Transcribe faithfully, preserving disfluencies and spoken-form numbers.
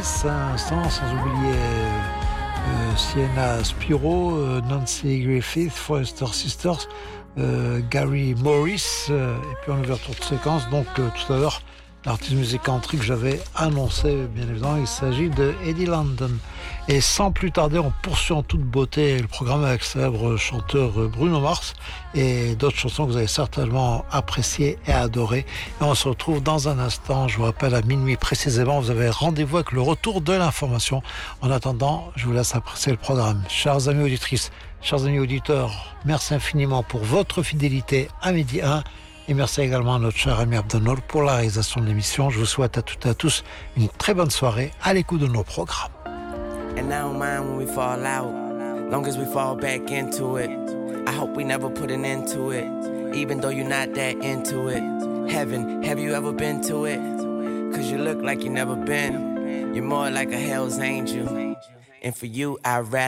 Smith à l'instant, sans oublier euh, Sienna Spiro, euh, Nancy Griffith, Forrester Sisters, euh, Gary Morris, euh, et puis en ouverture de séquence, donc euh, tout à l'heure, l'artiste musique country que j'avais annoncé, bien évidemment, il s'agit de Eddie London. Et sans plus tarder, on poursuit en toute beauté le programme avec le célèbre chanteur Bruno Mars et d'autres chansons que vous avez certainement appréciées et adorées. Et on se retrouve dans un instant, je vous rappelle, à minuit précisément, vous avez rendez-vous avec le retour de l'information. En attendant, je vous laisse apprécier le programme. Chers amis auditrices, chers amis auditeurs, merci infiniment pour votre fidélité à Midi un. Et merci également à notre cher ami Abdelnour pour la réalisation de l'émission. Je vous souhaite à toutes et à tous une très bonne soirée à l'écoute de nos programmes. And I don't mind when we fall out, long as we fall back into it. I hope we never put an end to it, even though you're not that into it. Heaven, have you ever been to it? Cause you look like you never been. You're more like a hell's angel. And for you, I'd rather